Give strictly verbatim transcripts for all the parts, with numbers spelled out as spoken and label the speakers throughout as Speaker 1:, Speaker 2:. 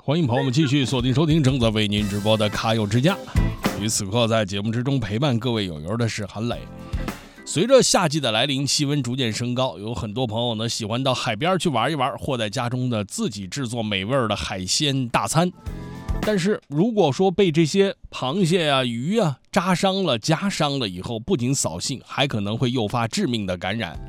Speaker 1: 欢迎朋友们继续锁定收听正在为您直播的卡友之家。与此刻在节目之中陪伴各位友友的是韩磊。随着夏季的来临，气温逐渐升高，有很多朋友呢喜欢到海边去玩一玩，或在家中的自己制作美味的海鲜大餐。但是如果说被这些螃蟹啊、鱼啊扎伤了、夹伤了以后，不仅扫兴，还可能会诱发致命的感染。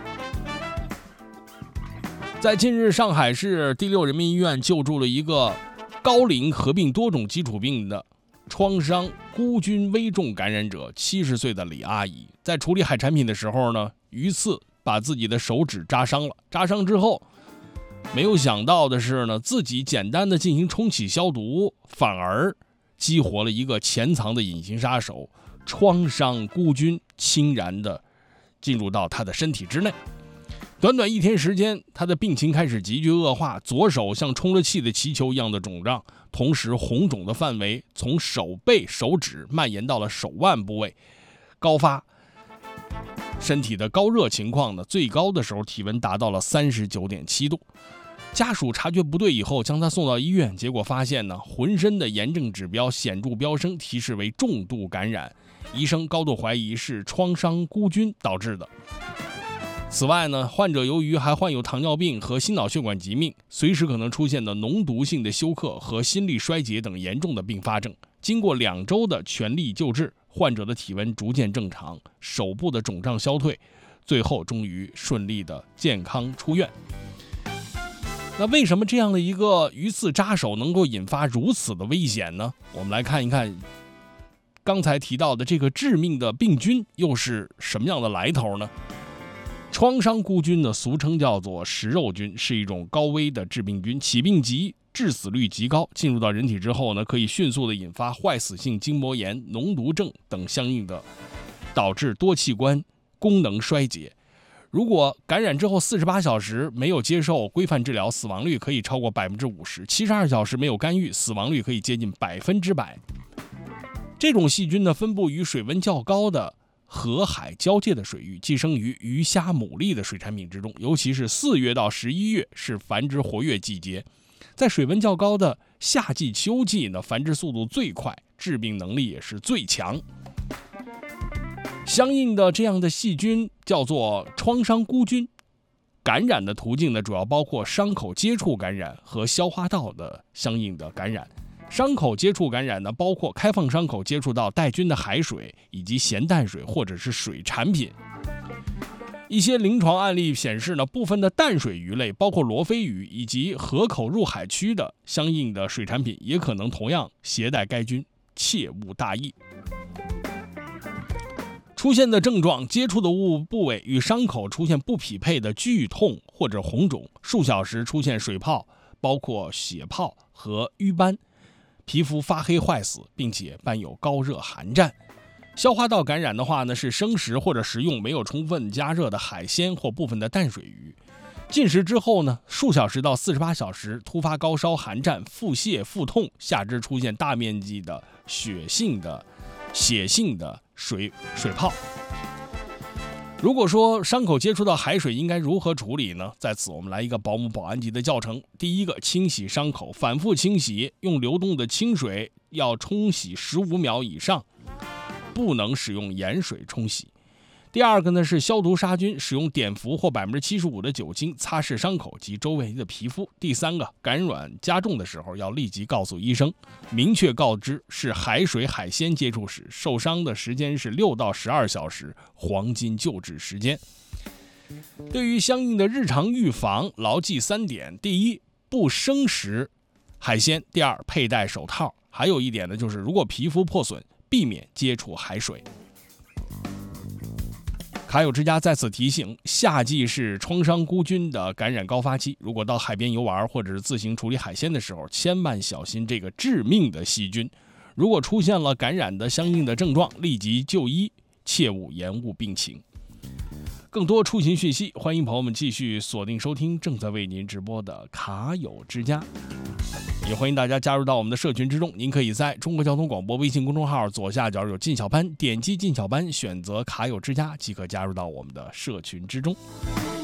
Speaker 1: 在近日，上海市第六人民医院救助了一个高龄合并多种基础病的创伤孤军危重感染者，七十岁的李阿姨，在处理海产品的时候呢，鱼刺把自己的手指扎伤了。扎伤之后，没有想到的是呢，自己简单的进行冲洗消毒，反而激活了一个潜藏的隐形杀手——创伤孤军，轻然的进入到他的身体之内。短短一天时间，他的病情开始急剧恶化，左手像充了气的气球一样的肿胀，同时红肿的范围从手背、手指蔓延到了手腕部位，高发。身体的高热情况呢，最高的时候体温达到了 三十九点七度。家属察觉不对以后，将他送到医院，结果发现呢，浑身的炎症指标显著飙升，提示为重度感染。医生高度怀疑是创伤孤军导致的。此外呢，患者由于还患有糖尿病和心脑血管疾病，随时可能出现的脓毒性的休克和心力衰竭等严重的并发症。经过两周的全力救治，患者的体温逐渐正常，手部的肿胀消退，最后终于顺利的健康出院。那为什么这样的一个鱼刺扎手能够引发如此的危险呢？我们来看一看刚才提到的这个致命的病菌又是什么样的来头呢？创伤孤军呢，俗称叫做食肉菌，是一种高危的致病菌，起病急，致死率极高。进入到人体之后呢，可以迅速的引发坏死性筋膜炎、脓毒症等相应的，导致多器官功能衰竭。如果感染之后四十八小时没有接受规范治疗，死亡率可以超过百分之五十；七十二小时没有干预，死亡率可以接近百分之百。这种细菌呢，分布于水温较高的河海交界的水域，寄生于鱼虾牡蛎的水产品之中，尤其是四月到十一月是繁殖活跃季节。在水温较高的夏季秋季呢，繁殖速度最快，致病能力也是最强。相应的这样的细菌叫做创伤孤军，感染的途径呢，主要包括伤口接触感染和消化道的相应的感染。伤口接触感染呢，包括开放伤口接触到带菌的海水以及咸淡水或者是水产品。一些临床案例显示呢，部分的淡水鱼类，包括罗非鱼以及河口入海区的相应的水产品，也可能同样携带该菌，切勿大意。出现的症状，接触的物部位与伤口出现不匹配的剧痛或者红肿，数小时出现水泡，包括血泡和瘀斑。皮肤发黑坏死，并且伴有高热寒战。消化道感染的话呢，是生食或者食用没有充分加热的海鲜或部分的淡水鱼。进食之后呢，数小时到四十八小时突发高烧寒战、腹泻、腹痛，下肢出现大面积的血性的血性的水水泡。如果说伤口接触到海水应该如何处理呢？在此我们来一个保姆保安级的教程。第一个，清洗伤口，反复清洗，用流动的清水要冲洗十五秒以上，不能使用盐水冲洗。第二个呢是消毒杀菌，使用碘伏或 百分之七十五 的酒精擦拭伤口及周围的皮肤。第三个，感染加重的时候要立即告诉医生，明确告知是海水海鲜接触时，受伤的时间是六到十二小时，黄金救治时间。对于相应的日常预防，牢记三点：第一，不生食海鲜；第二，佩戴手套；还有一点呢，就是如果皮肤破损，避免接触海水。卡友之家在此提醒，夏季是创伤孤军的感染高发期，如果到海边游玩或者是自行处理海鲜的时候，千万小心这个致命的细菌。如果出现了感染的相应的症状，立即就医，切勿延误病情。更多出行讯息，欢迎朋友们继续锁定收听正在为您直播的卡友之家。也欢迎大家加入到我们的社群之中，您可以在中国交通广播微信公众号左下角有进小班，点击进小班，选择卡友之家即可加入到我们的社群之中。